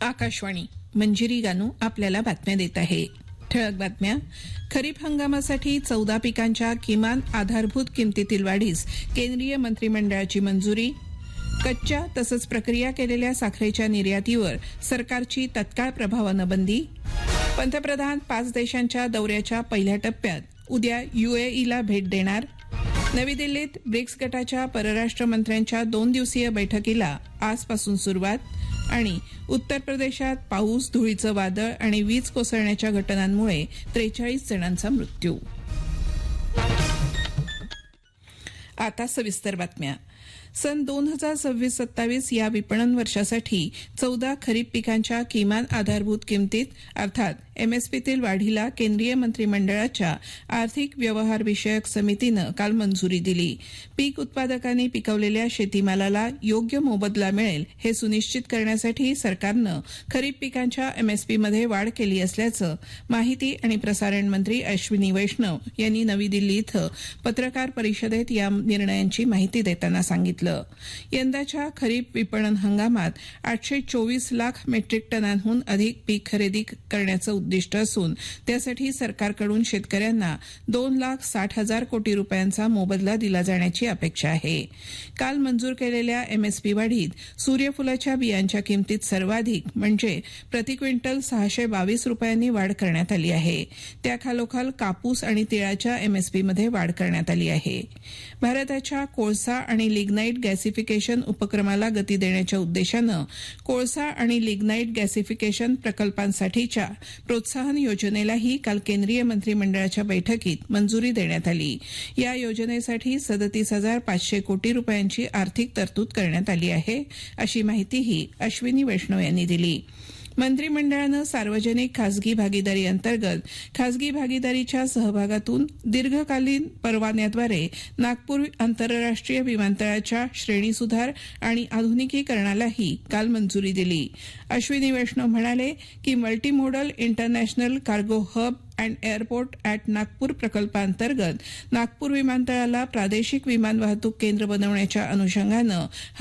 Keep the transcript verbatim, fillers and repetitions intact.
आकाशवाणी मंजिरी गानू आपल्याला बातम्या देत आहे. ठळक बातम्या. खरीप हंगामासाठी चौदा पिकांच्या किमान आधारभूत किमतीतील वाढीस केंद्रीय मंत्रिमंडळाची मंजुरी. कच्च्या तसंच प्रक्रिया केलेल्या साखरेच्या निर्यातीवर सरकारची तत्काळ प्रभावानं बंदी. पंतप्रधान पाच देशांच्या दौऱ्याच्या पहिल्या टप्प्यात उद्या युएईला भेट देणार. नवी दिल्लीत ब्रिक्स गटाच्या परराष्ट्र मंत्र्यांच्या दोन दिवसीय बैठकीला आजपासून सुरुवात. आणि उत्तर प्रदेशात पाऊस, धुळीचं वादळ आणि वीज कोसळण्याच्या घटनांमुळे त्रेचाळीस जणांचा मृत्यू. आता सविस्तर बातम्या. सन दोन हजार सव्वीस सत्तावीस या विपणन वर्षासाठी चौदा खरीप पिकांच्या किमान आधारभूत किमतीत अर्थात एमएसपीतील वाढीला केंद्रीय मंत्रिमंडळाच्या आर्थिक व्यवहार विषयक समितीनं काल मंजुरी दिली. पीक उत्पादकांनी पिकवलेल्या शेतीमालाला योग्य मोबदला मिळेल हे सुनिश्चित करण्यासाठी सरकारनं खरीप पिकांच्या एमएसपीमध्ये वाढ केली असल्याचं माहिती आणि प्रसारण मंत्री अश्विनी वैष्णव यांनी नवी दिल्ली इथं पत्रकार परिषदेत या निर्णयांची माहिती देताना सांगितलं. यंदाच्या खरीप विपणन हंगामात आठशे चोवीस लाख मेट्रिक टनांहून अधिक पीक खरेदी करण्याचं उद्दिष्ट असून त्यासाठी सरकारकडून शेतकऱ्यांना दोन लाख साठ हजार कोटी रुपयांचा मोबदला दिला जाण्याची अपेक्षा आहे. काल मंजूर केलेल्या एमएसपी वाढीत सूर्यफुलाच्या बियांच्या किमतीत सर्वाधिक म्हणजे प्रति क्विंटल सहाशे बावीस रुपयांनी वाढ करण्यात आली आहे. त्याखालोखाल कापूस आणि तिळाच्या एमएसपीमध्ये वाढ करण्यात आली आहे. भारताच्या कोळसा आणि लिग्नाईट गॅसिफिकेशन उपक्रमाला गती देण्याच्या उद्देशानं कोळसा आणि लिग्नाईट गॅसिफिकेशन प्रकल्पांसाठीच्या प्रोत्साहन योजनेलाही काल केंद्रीय मंत्रिमंडळाच्या बैठकीत मंजुरी देण्यात आली. या योजनेसाठी सदतीस हजार पाचशे कोटी रुपयांची आर्थिक तरतूद करण्यात आली आहे, अशी माहितीही अश्विनी वैष्णव यांनी दिली. मंत्रिमंडळानं सार्वजनिक खासगी भागीदारी अंतर्गत खासगी भागीदारीच्या सहभागातून दीर्घकालीन परवान्याद्वारे नागपूर आंतरराष्ट्रीय विमानतळाच्या श्रेणी सुधार आणि आधुनिकीकरणालाही काल मंजुरी दिली. अश्विनी वैष्णव म्हणाले की multimodal international cargo hub and airport at Nagpur प्रकल्पांतर्गत नागपूर विमानतळाला प्रादेशिक विमान वाहतूक केंद्र बनवण्याच्या अनुषंगानं हा